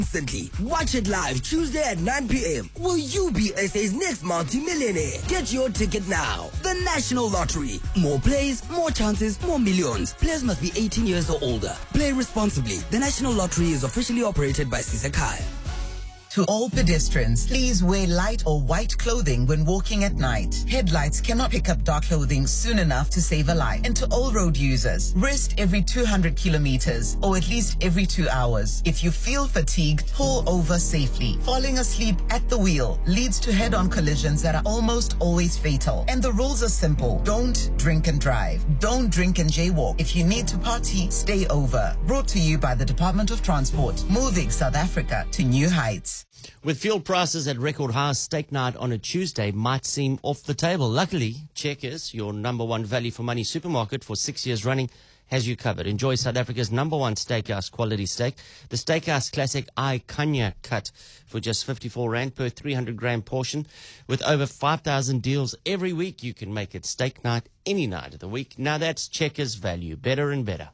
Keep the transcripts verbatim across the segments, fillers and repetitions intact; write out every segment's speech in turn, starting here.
Instantly. Watch it live Tuesday at nine p.m. Will you be S A's next multi-millionaire? Get your ticket now. The National Lottery. More plays, more chances, more millions. Players must be eighteen years or older. Play responsibly. The National Lottery is officially operated by Sisakai. To all pedestrians, please wear light or white clothing when walking at night. Headlights cannot pick up dark clothing soon enough to save a life. And to all road users, rest every two hundred kilometers or at least every two hours. If you feel fatigued, pull over safely. Falling asleep at the wheel leads to head-on collisions that are almost always fatal. And the rules are simple. Don't drink and drive. Don't drink and jaywalk. If you need to party, stay over. Brought to you by the Department of Transport, moving South Africa to new heights. With fuel prices at record highs, steak night on a Tuesday might seem off the table. Luckily, Checkers, your number one value for money supermarket for six years running, has you covered. Enjoy South Africa's number one steakhouse quality steak, the Steakhouse Classic I Kanya cut for just fifty-four rand per three hundred gram portion. With over five thousand deals every week, you can make it steak night any night of the week. Now that's Checkers value, better and better.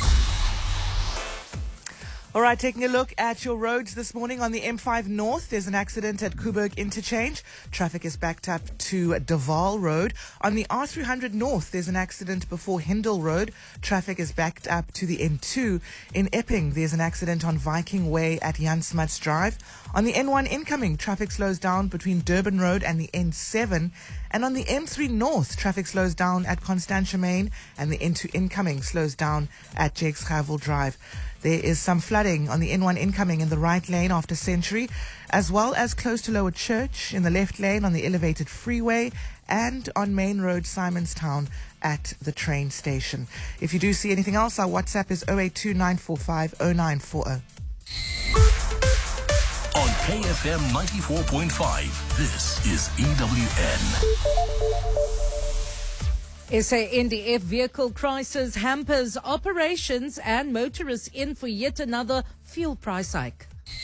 All right, taking a look at your roads this morning on the M five North. There's an accident at Kuburg Interchange. Traffic is backed up to Duval Road. On the R three hundred North, there's an accident before Hindle Road. Traffic is backed up to the N two. In Epping, there's an accident on Viking Way at Jan Smuts Drive. On the N one incoming, traffic slows down between Durban Road and the N seven. And on the M three North, traffic slows down at Constantia Main, and the N two incoming slows down at Jakes Havel Drive. There is some flooding on the N one incoming in the right lane after Century, as well as close to Lower Church in the left lane on the elevated freeway and on Main Road, Simonstown at the train station. If you do see anything else, our WhatsApp is zero eight two nine four five zero nine four zero. On K F M ninety-four point five, this is E W N. S A N D F vehicle crisis hampers operations and motorists in for yet another fuel price hike.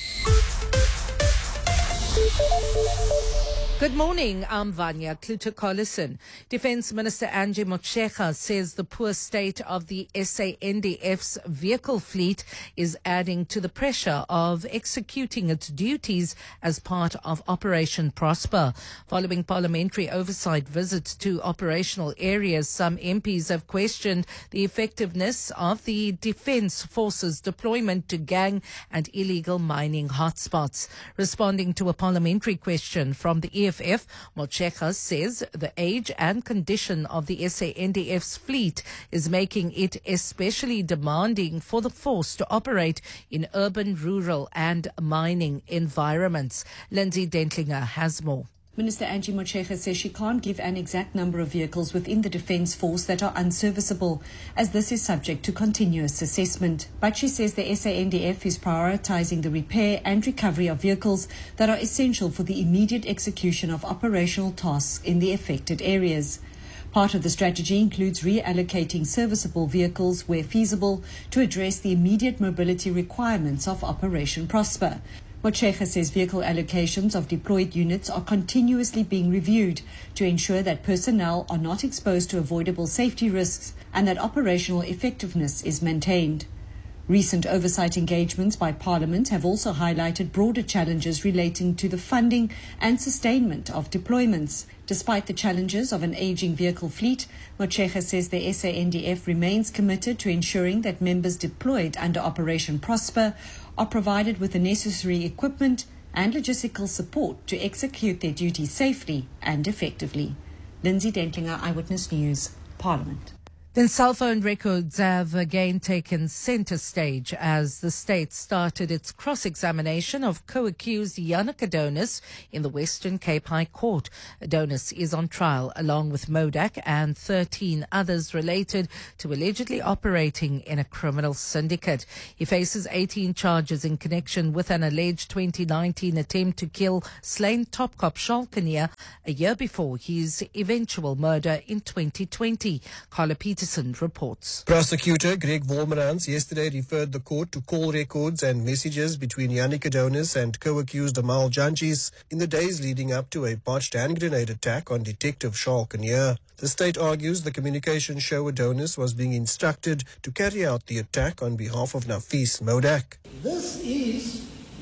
Good morning, I'm Vanya Kluter-Collison. Defence Minister Angie Motshekga says the poor state of the S A N D F's vehicle fleet is adding to the pressure of executing its duties as part of Operation Prosper. Following parliamentary oversight visits to operational areas, some M Ps have questioned the effectiveness of the Defence Force's deployment to gang and illegal mining hotspots. Responding to a parliamentary question from the E F F, Motshekga says the age and condition of the S A N D F's fleet is making it especially demanding for the force to operate in urban, rural and mining environments. Lindsay Dentlinger has more. Minister Angie Motshekga says she can't give an exact number of vehicles within the Defence Force that are unserviceable, as this is subject to continuous assessment. But she says the S A N D F is prioritising the repair and recovery of vehicles that are essential for the immediate execution of operational tasks in the affected areas. Part of the strategy includes reallocating serviceable vehicles where feasible to address the immediate mobility requirements of Operation Prosper. Motshekga says vehicle allocations of deployed units are continuously being reviewed to ensure that personnel are not exposed to avoidable safety risks and that operational effectiveness is maintained. Recent oversight engagements by Parliament have also highlighted broader challenges relating to the funding and sustainment of deployments. Despite the challenges of an ageing vehicle fleet, Motshekga says the S A N D F remains committed to ensuring that members deployed under Operation Prosper are provided with the necessary equipment and logistical support to execute their duties safely and effectively. Lindsay Dentlinger, Eyewitness News, Parliament. Then cell phone records have again taken centre stage as the state started its cross-examination of co-accused Yannick Adonis in the Western Cape High Court. Adonis is on trial along with Modak and thirteen others related to allegedly operating in a criminal syndicate. He faces eighteen charges in connection with an alleged twenty nineteen attempt to kill slain top cop Schalkenier a year before his eventual murder in twenty twenty. Carla Peterson reports. Prosecutor Greg Wolmerans yesterday referred the court to call records and messages between Yannick Adonis and co-accused Amal Janchis in the days leading up to a botched hand grenade attack on Detective Schalkenier. The state argues the communications show Adonis was being instructed to carry out the attack on behalf of Nafis Modak. This is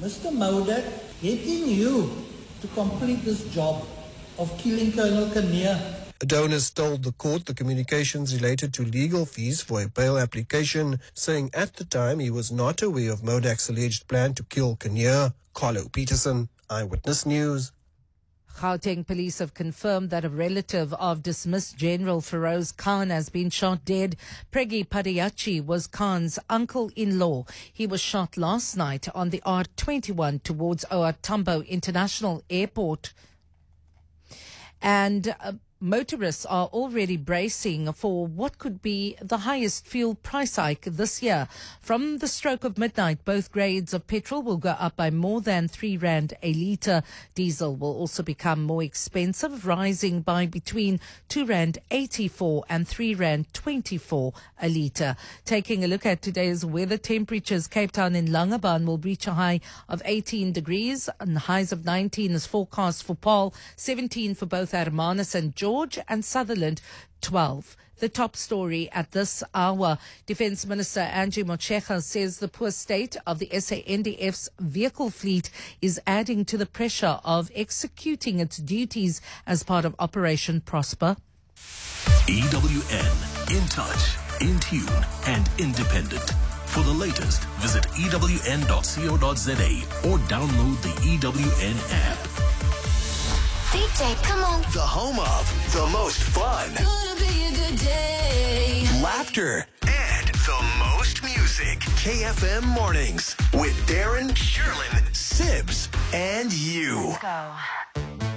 Mister Modak, getting you to complete this job of killing Colonel Kinnear. Adonis told the court the communications related to legal fees for a bail application, saying at the time he was not aware of Modak's alleged plan to kill Kinnear. Carlo Peterson, Eyewitness News. Gauteng police have confirmed that a relative of dismissed General Feroz Khan has been shot dead. Pregi Padayachi was Khan's uncle-in-law. He was shot last night on the R twenty-one towards O R Tambo International Airport. And uh, motorists are already bracing for what could be the highest fuel price hike this year. From the stroke of midnight, both grades of petrol will go up by more than three rand a litre. Diesel will also become more expensive, rising by between two rand eighty-four and three rand twenty-four a litre. Taking a look at today's weather temperatures, Cape Town and Langebaan will reach a high of eighteen degrees and highs of nineteen is forecast for Paarl, seventeen for both Hermanus and George. George and Sutherland, twelve. The top story at this hour. Defence Minister Angie Motshekga says the poor state of the S A N D F's vehicle fleet is adding to the pressure of executing its duties as part of Operation Prosper. E W N, in touch, in tune and independent. For the latest, visit E W N dot co dot za or download the E W N app. D J, come on. The home of the most fun. Gonna be a good day. Laughter and the most music. K F M Mornings with Darren, Sherlyn, Sibs, and you. Let's go.